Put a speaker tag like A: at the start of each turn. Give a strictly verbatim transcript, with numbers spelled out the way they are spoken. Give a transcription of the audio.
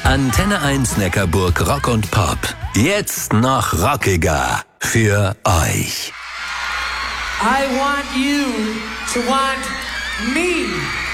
A: Antenne eins Neckarburg Rock und Pop. Jetzt noch rockiger für euch.
B: I want you to want me.